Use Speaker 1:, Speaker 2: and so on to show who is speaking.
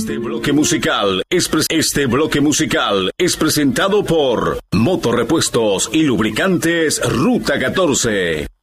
Speaker 1: Este bloque musical es presentado por Motorrepuestos y Lubricantes Ruta 14.